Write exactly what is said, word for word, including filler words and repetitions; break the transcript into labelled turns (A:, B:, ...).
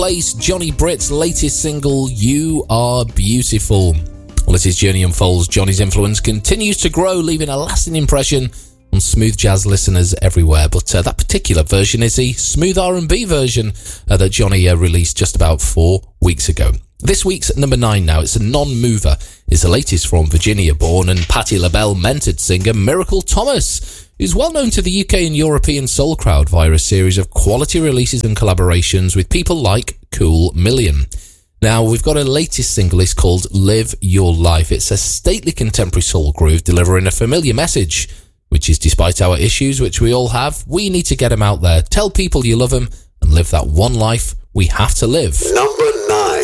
A: place, Johnny Britt's latest single, You Are Beautiful. Well, as his journey unfolds, Johnny's influence continues to grow, leaving a lasting impression on smooth jazz listeners everywhere. But uh, that particular version is the smooth R and B version uh, that Johnny uh, released just about four weeks ago. This week's number nine now, it's a non-mover. It's the latest from Virginia-born and Patti LaBelle mentored singer Miracle Thomas, who's well known to the U K and European soul crowd via a series of quality releases and collaborations with people like Cool Million. Now, we've got a latest single, it's called Live Your Life. It's a stately contemporary soul groove delivering a familiar message, which is despite our issues, which we all have, we need to get them out there. Tell people you love them and live that one life we have to live.
B: Number nine.